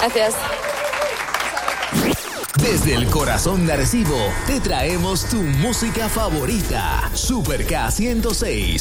Gracias. Desde el corazón de Arecibo, te traemos tu música favorita. Super K 106.